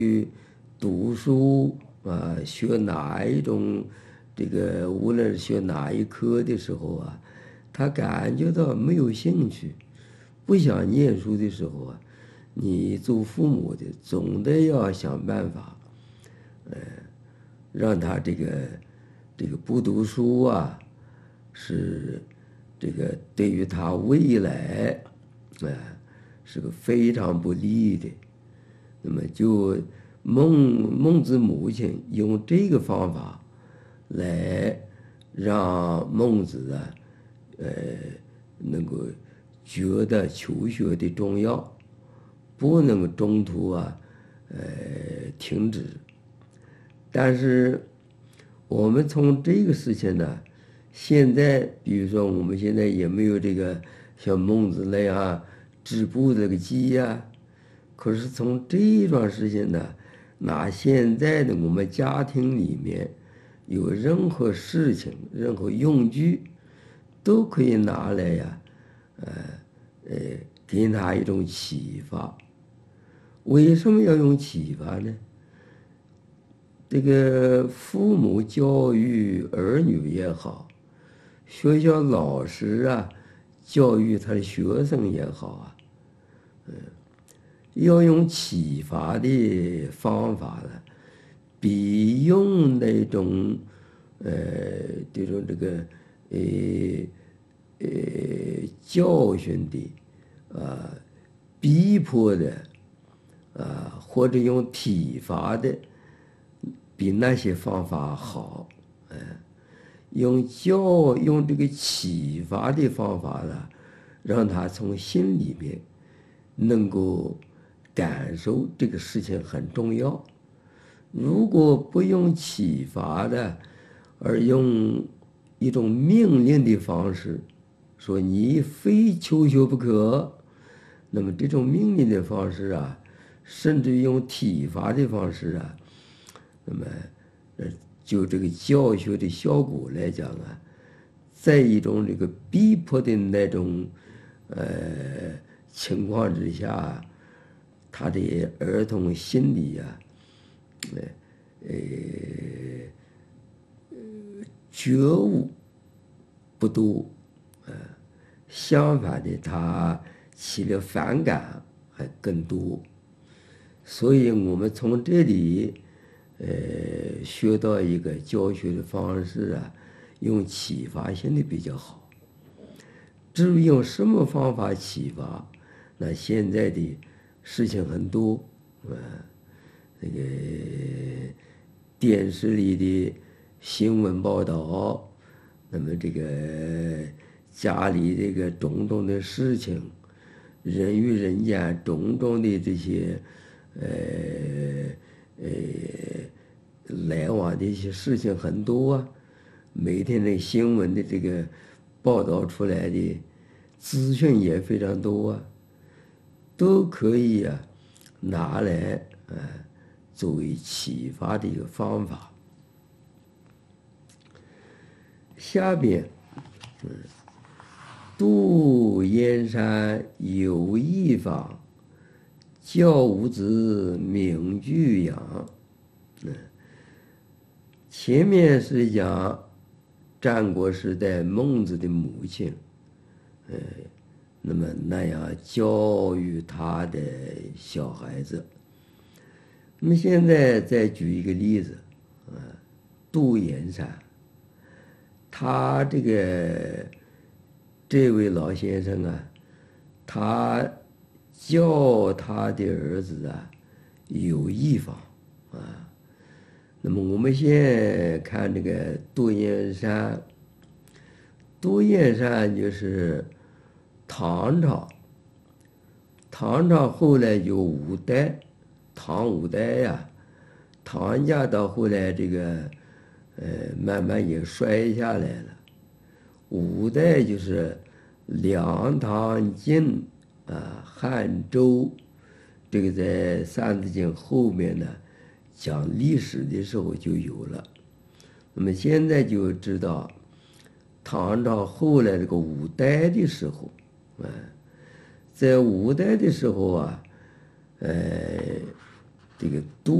读书啊，学哪一种无论是学哪一科的时候啊，他感觉到没有兴趣，不想念书的时候啊，你做父母的总得要想办法，让他不读书啊，是对于他未来，是个非常不利的。那么就孟子母亲用这个方法来让孟子啊，能够觉得求学的重要，不能够中途停止。但是我们从这个事情呢，现在比如说我们现在也没有像孟子那样织布这个技呀。可是从这一桩事情呢，那现在的我们家庭里面有任何事情、任何用具，都可以拿来呀，给他一种启发。为什么要用启发呢？父母教育儿女也好，学校老师啊教育他的学生也好啊，要用启发的方法呢，比用那种教训的逼迫的或者用体罚的，比那些方法好。用这个启发的方法呢，让他从心里面能够感受这个事情很重要。如果不用启发的，而用一种命令的方式，说你非求学不可，那么这种命令的方式啊，甚至用体罚的方式啊，那么就这个教学的效果来讲啊，在一种逼迫的那种情况之下，他的儿童心理啊，觉悟不多，相反的，他起了反感还更多。所以我们从这里学到一个教学的方式啊，用启发性的比较好。至于用什么方法启发，那现在的事情很多，电视里的新闻报道，那么家里种种的事情，人与人间种种的这些来往的一些事情很多啊，每天的新闻的报道出来的资讯也非常多啊，都可以拿来作为启发的一个方法。下边，杜燕山有一方，教五子名俱扬。前面是讲战国时代孟子的母亲，那么那样教育他的小孩子。那么现在再举一个例子，杜延山，他这位老先生啊，他教他的儿子有一方啊。那么我们先看杜延山，杜延山就是唐朝后来就五代，唐五代呀，唐家到后来慢慢也衰下来了。五代就是梁、唐、晋汉、周，在《三字经》后面呢，讲历史的时候就有了。那么现在就知道，唐朝后来五代的时候，在五代的时候啊， 这个读